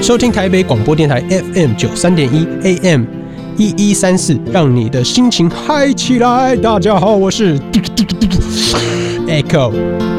收听台北广播电台 FM93.1 AM 1134，让你的心情嗨起来。大家好，我是 Echo。